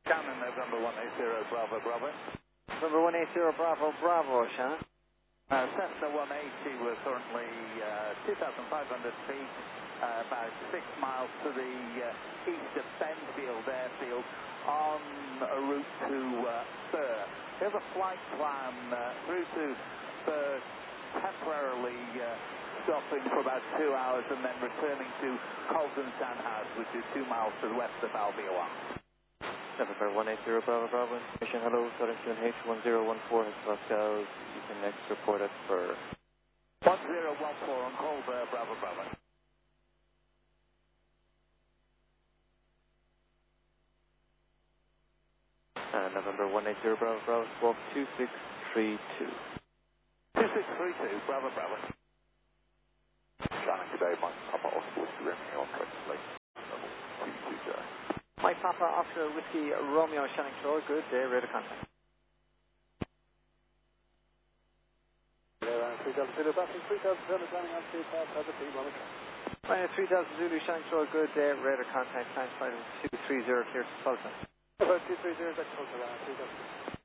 Shannon, November 180, Bravo, Bravo. Number 180, Bravo, Bravo, Shannon. Cessna 180, we're currently 2,500 feet, about 6 miles to the east of Benfield Airfield on a route to Spur. We have a flight plan through to Spur, temporarily stopping for about 2 hours and then returning to Colton Sandhouse, which is 2 miles to the west of Albion. November 180, Bravo, Bravo. Mission, hello, Southern QNH 1014 has Pascal. You can next report at Spur. 1014 on call there, Bravo, Bravo. November 180, Bravo, Bravo, squawk 2632. 2632, Bravo, Bravo. Shannon, good day, Mike Papa Oscar Whiskey Romeo on correct slate. Level 220. Mike Papa Oscar Whiskey Romeo Shannon Shore, good day, radar contact. 3000 Zulu, passing 3000 Zulu, landing on speed past Harbour T, 1 o'clock. Minus 3000 Zulu Shannon Shore, good day, radar contact, time flight 230, clear to Sultan. About 230, back to Sultan, 3000.